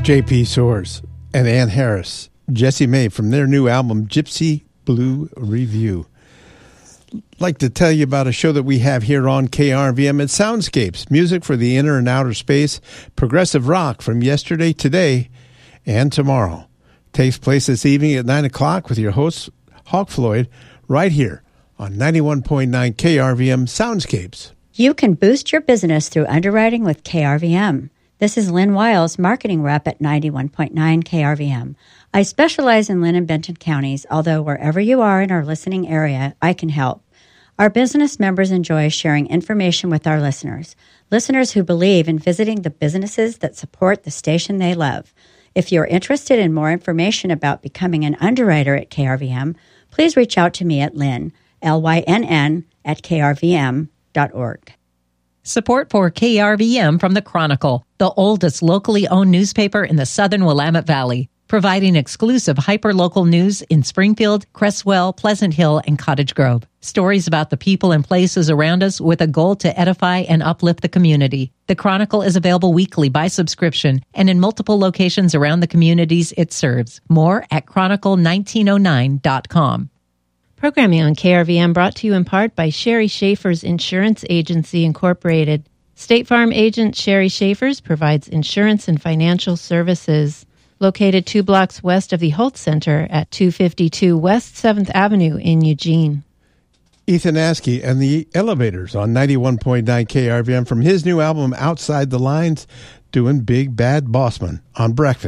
J.P. Soares and Ann Harris, Jessie May from their new album, Gypsy Blue Review. Like to tell you about a show that we have here on KRVM. It's Soundscapes, music for the inner and outer space, progressive rock from yesterday, today, and tomorrow. Takes place this evening at 9 o'clock with your host, Hawk Floyd, right here on 91.9 KRVM Soundscapes. You can boost your business through underwriting with KRVM. This is Lynn Wiles, marketing rep at 91.9 KRVM. I specialize in Lynn and Benton counties, although wherever you are in our listening area, I can help. Our business members enjoy sharing information with our listeners who believe in visiting the businesses that support the station they love. If you're interested in more information about becoming an underwriter at KRVM, please reach out to me at Lynn, Lynn, at krvm.org. Support for KRVM from the Chronicle, the oldest locally owned newspaper in the southern Willamette Valley, providing exclusive hyper-local news in Springfield, Cresswell, Pleasant Hill, and Cottage Grove. Stories about the people and places around us with a goal to edify and uplift the community. The Chronicle is available weekly by subscription and in multiple locations around the communities it serves. More at chronicle1909.com. Programming on KRVM brought to you in part by Sherry Schaefer's Insurance Agency, Incorporated. State Farm agent Sherry Schaefer's provides insurance and financial services. Located 2 blocks west of the Holt Center at 252 West 7th Avenue in Eugene. Ethan Askey and the Elevators on 91.9 KRVM from his new album, Outside the Lines, doing Big Bad Bossman on Breakfast.